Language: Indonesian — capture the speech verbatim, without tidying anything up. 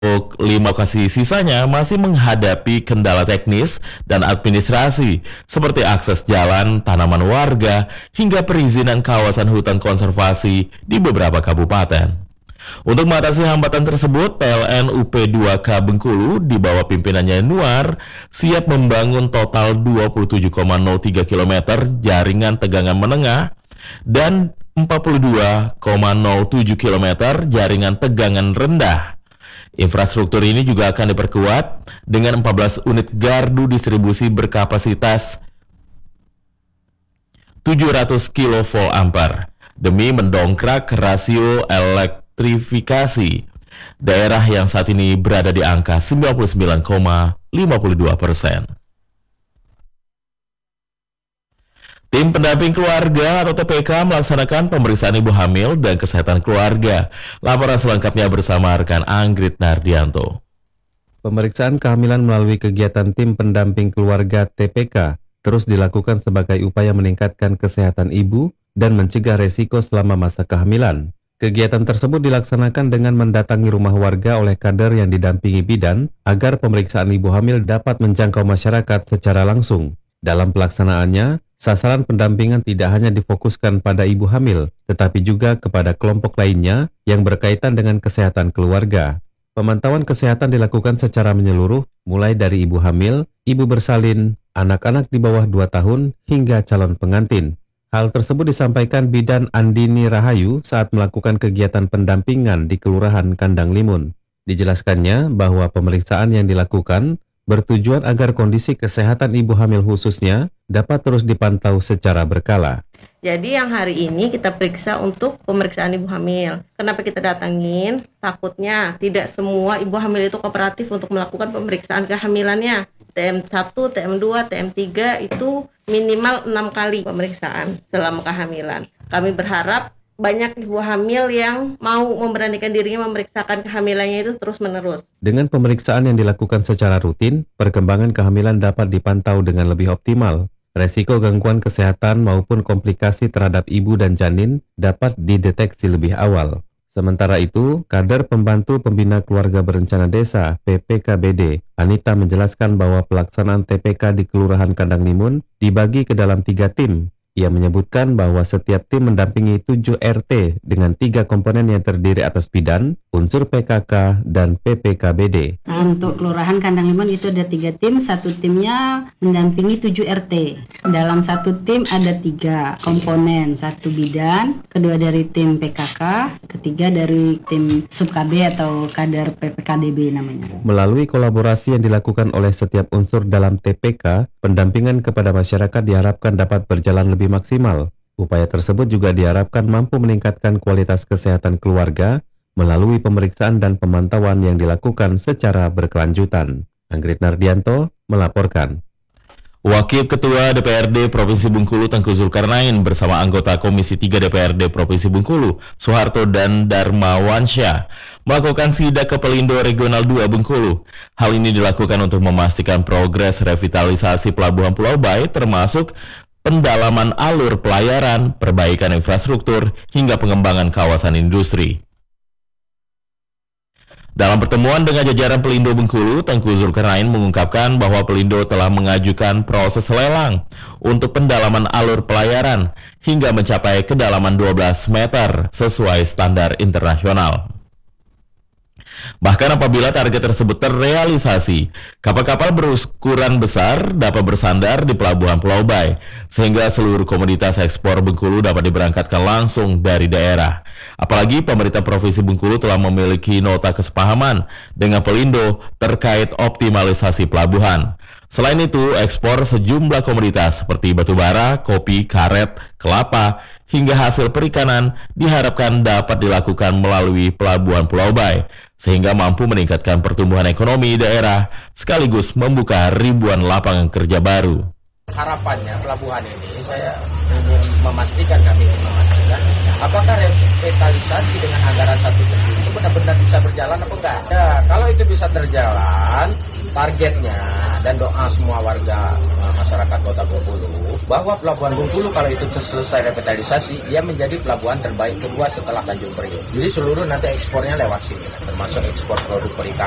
Untuk lima lokasi sisanya masih menghadapi kendala teknis dan administrasi seperti akses jalan, tanaman warga, hingga perizinan kawasan hutan konservasi di beberapa kabupaten. Untuk mengatasi hambatan tersebut, P L N U P dua K Bengkulu di bawah pimpinannya Nuar siap membangun total dua puluh tujuh koma nol tiga kilometer jaringan tegangan menengah dan empat puluh dua koma nol tujuh kilometer jaringan tegangan rendah. Infrastruktur ini juga akan diperkuat dengan empat belas unit gardu distribusi berkapasitas tujuh ratus kilovolt ampere demi mendongkrak rasio elektrifikasi daerah yang saat ini berada di angka sembilan puluh sembilan koma lima dua persen. Tim pendamping keluarga atau T P K melaksanakan pemeriksaan ibu hamil dan kesehatan keluarga. Laporan selengkapnya bersama rekan Anggrit Nardianto. Pemeriksaan kehamilan melalui kegiatan tim pendamping keluarga T P K terus dilakukan sebagai upaya meningkatkan kesehatan ibu dan mencegah resiko selama masa kehamilan. Kegiatan tersebut dilaksanakan dengan mendatangi rumah warga oleh kader yang didampingi bidan agar pemeriksaan ibu hamil dapat menjangkau masyarakat secara langsung. Dalam pelaksanaannya, sasaran pendampingan tidak hanya difokuskan pada ibu hamil, tetapi juga kepada kelompok lainnya yang berkaitan dengan kesehatan keluarga. Pemantauan kesehatan dilakukan secara menyeluruh, mulai dari ibu hamil, ibu bersalin, anak-anak di bawah dua tahun, hingga calon pengantin. Hal tersebut disampaikan Bidan Andini Rahayu saat melakukan kegiatan pendampingan di Kelurahan Kandang Limun. Dijelaskannya bahwa pemeriksaan yang dilakukan bertujuan agar kondisi kesehatan ibu hamil khususnya dapat terus dipantau secara berkala. Jadi yang hari ini kita periksa untuk pemeriksaan ibu hamil. Kenapa kita datangin? Takutnya tidak semua ibu hamil itu kooperatif untuk melakukan pemeriksaan kehamilannya. T M satu, T M dua, T M tiga itu minimal enam kali pemeriksaan selama kehamilan. Kami berharap banyak ibu hamil yang mau memberanikan dirinya memeriksakan kehamilannya itu terus-menerus. Dengan pemeriksaan yang dilakukan secara rutin, perkembangan kehamilan dapat dipantau dengan lebih optimal. Resiko gangguan kesehatan maupun komplikasi terhadap ibu dan janin dapat dideteksi lebih awal. Sementara itu, kader pembantu pembina keluarga berencana desa P P K B D, Anita menjelaskan bahwa pelaksanaan T P K di Kelurahan Kandang Limun dibagi ke dalam tiga tim. Ia menyebutkan bahwa setiap tim mendampingi tujuh R T dengan tiga komponen yang terdiri atas bidan, unsur P K K, dan P P K B D. Nah, untuk Kelurahan Kandang Limun itu ada tiga tim, satu timnya mendampingi tujuh R T. Dalam satu tim ada tiga komponen, satu bidan, kedua dari tim P K K, ketiga dari tim sub K B atau kader P P K D B namanya. Melalui kolaborasi yang dilakukan oleh setiap unsur dalam T P K, pendampingan kepada masyarakat diharapkan dapat berjalan lebih maksimal. Upaya tersebut juga diharapkan mampu meningkatkan kualitas kesehatan keluarga melalui pemeriksaan dan pemantauan yang dilakukan secara berkelanjutan. Anggrit Nardianto melaporkan. Wakil Ketua D P R D Provinsi Bengkulu Tengku Zulkarnain bersama anggota Komisi tiga D P R D Provinsi Bengkulu, Soeharto dan Darmawansyah, melakukan sidak ke Pelindo Regional dua Bengkulu. Hal ini dilakukan untuk memastikan progres revitalisasi Pelabuhan Pulau Bae termasuk pendalaman alur pelayaran, perbaikan infrastruktur, hingga pengembangan kawasan industri. Dalam pertemuan dengan jajaran Pelindo Bengkulu, Tengku Zulkarnain mengungkapkan bahwa Pelindo telah mengajukan proses lelang untuk pendalaman alur pelayaran hingga mencapai kedalaman dua belas meter sesuai standar internasional. Bahkan apabila target tersebut terrealisasi, kapal-kapal berukuran besar dapat bersandar di Pelabuhan Pulau Bae, sehingga seluruh komoditas ekspor Bengkulu dapat diberangkatkan langsung dari daerah. Apalagi pemerintah Provinsi Bengkulu telah memiliki nota kesepahaman dengan Pelindo terkait optimalisasi pelabuhan. Selain itu, ekspor sejumlah komoditas seperti batu bara, kopi, karet, kelapa, hingga hasil perikanan diharapkan dapat dilakukan melalui Pelabuhan Pulau Bae, sehingga mampu meningkatkan pertumbuhan ekonomi daerah sekaligus membuka ribuan lapangan kerja baru. Harapannya pelabuhan ini saya ingin memastikan, kami ingin memastikan apakah revitalisasi dengan anggaran satu triliun itu benar-benar bisa berjalan atau enggak. Ya, kalau itu bisa terjalan, targetnya dan doa semua warga masyarakat Kota Bengkulu bahwa Pelabuhan Bengkulu kalau itu selesai revitalisasi, dia menjadi pelabuhan terbaik kedua setelah Tanjung Priok. Jadi seluruh nanti ekspornya lewat sini, termasuk ekspor produk perikanan.